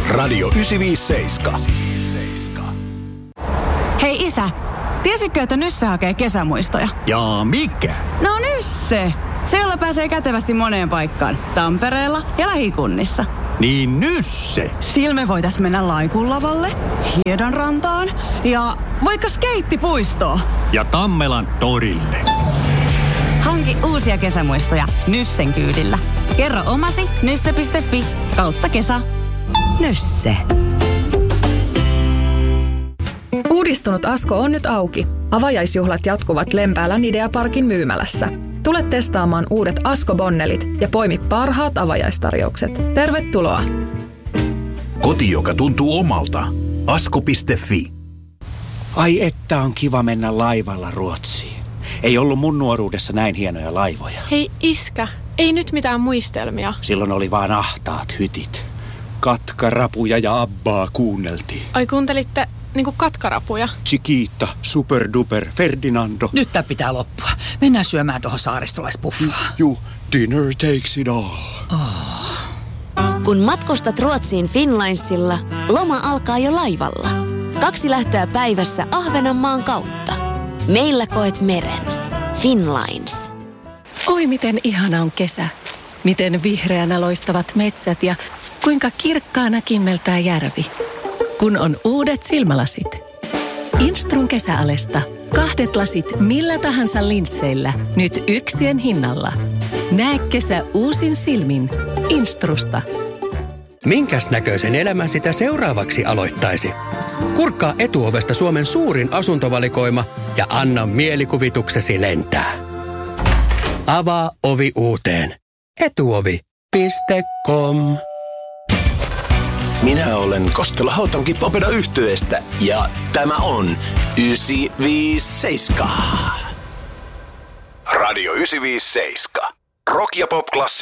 Radio 957. Hei isä, tiesitkö, että Nysse hakee kesämuistoja? Jaa, mikä? No Nysse! Se, jolla pääsee kätevästi moneen paikkaan. Tampereella ja lähikunnissa. Niin Nysse. Sillä me voitais mennä Laikunlavalle, Hiedonrantaan ja vaikka skeittipuistoon. Ja Tammelan torille. Hanki uusia kesämuistoja Nyssen kyydillä. Kerro omasi nysse.fi/kesä. Nysse. Uudistunut Asko on nyt auki. Avajaisjuhlat jatkuvat Lempäälän Idea-parkin myymälässä. Tule testaamaan uudet Asko-bonnelit ja poimi parhaat avajaistarjoukset. Tervetuloa! Koti, joka tuntuu omalta. Asko.fi. Ai että on kiva mennä laivalla Ruotsiin. Ei ollut mun nuoruudessa näin hienoja laivoja. Hei iskä, ei nyt mitään muistelmia. Silloin oli vaan ahtaat hytit. Katkarapuja ja Abbaa kuunneltiin. Ai kuuntelitte niinku katkarapuja? Chiquita, Super Duper, Ferdinando. Nyt tää pitää loppua. Mennään syömään tuohon saaristolaispuffaan. Dinner takes it all. Kun matkustat Ruotsiin Finnlinesilla, loma alkaa jo laivalla. 2 lähtöä päivässä Ahvenanmaan kautta. Meillä koet meren. Finnlines. Oi miten ihana on kesä. Miten vihreänä loistavat metsät ja kuinka kirkkaana kimmeltää järvi. Kun on uudet silmälasit. Instrun kesäalesta. 2 lasit millä tahansa linsseillä. Nyt 1 hinnalla. Näe kesä uusin silmin. Instrusta. Minkäs näköisen elämän sitä seuraavaksi aloittaisi? Kurkkaa Etuovesta Suomen suurin asuntovalikoima ja anna mielikuvituksesi lentää. Avaa ovi uuteen. Etuovi.com. Minä olen Koskela Hautanki Popeda -yhtyeestä ja tämä on 957. Radio 957. Rock ja pop